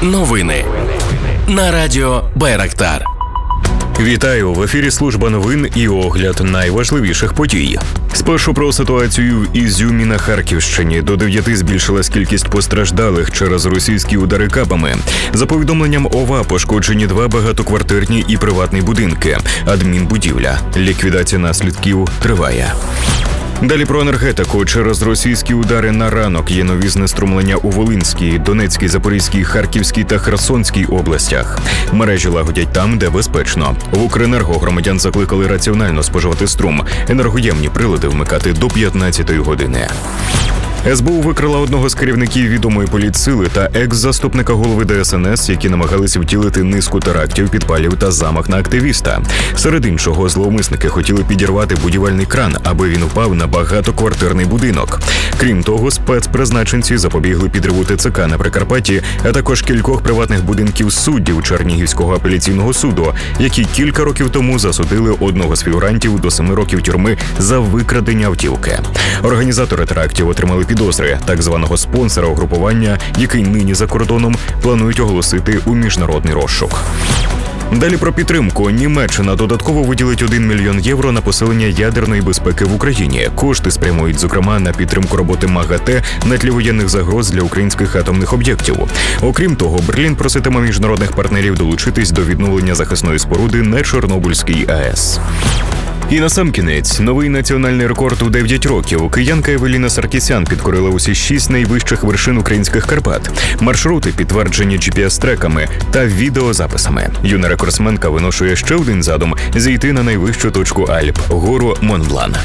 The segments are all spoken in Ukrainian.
Новини на радіо Байрактар. Вітаю! В ефірі служба новин і огляд найважливіших подій. Спершу про ситуацію в Ізюмі на Харківщині. До 9 збільшилась кількість постраждалих через російські удари кабами. За повідомленням ОВА, пошкоджені 2 багатоквартирні і приватні будинки. Адмінбудівля. Ліквідація наслідків триває. Далі про енергетику. Через російські удари на ранок є нові знеструмлення у Волинській, Донецькій, Запорізькій, Харківській та Херсонській областях. Мережі лагодять там, де безпечно. В Укренерго громадян закликали раціонально споживати струм. Енергоємні прилади вмикати до 15-ї години. СБУ викрила одного з керівників відомої політсили та екс-заступника голови ДСНС, які намагалися втілити низку терактів, підпалів та замах на активіста. Серед іншого, зловмисники хотіли підірвати будівельний кран, аби він впав на багатоквартирний будинок. Крім того, спецпризначенці запобігли підриву ТЦК на Прикарпатті, а також кількох приватних будинків суддів Чернігівського апеляційного суду, які кілька років тому засудили одного з фігурантів до 7 років тюрми за викрадення автівки. Організатори терактів отримали підозри. Так званого спонсора угрупування, який нині за кордоном, планують оголосити у міжнародний розшук. Далі про підтримку. Німеччина додатково виділить 1 мільйон євро на посилення ядерної безпеки в Україні. Кошти спрямують, зокрема, на підтримку роботи МАГАТЕ на тлі воєнних загроз для українських атомних об'єктів. Окрім того, Берлін проситиме міжнародних партнерів долучитись до відновлення захисної споруди на Чорнобильській АЕС. І насамкінець, новий національний рекорд у 9 років. Киянка Евеліна Саркісян підкорила усі 6 найвищих вершин українських Карпат. Маршрути підтверджені GPS-треками та відеозаписами. Юна рекордсменка виношує ще один задум – зійти на найвищу точку Альп – гору Монблан.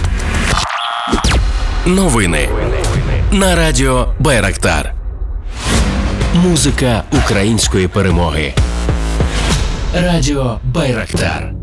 Новини на радіо Байрактар. Музика української перемоги. Радіо Байрактар.